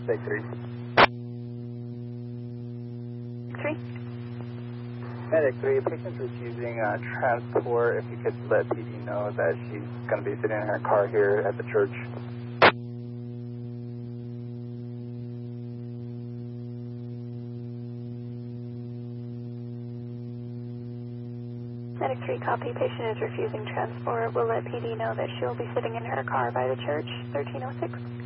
Take 3. 3. Medic 3, patient's refusing transport. If you could let PD know that she's going to be sitting in her car here at the church. Medic 3, copy. Patient is refusing transport. We'll let PD know that she'll be sitting in her car by the church, 1306.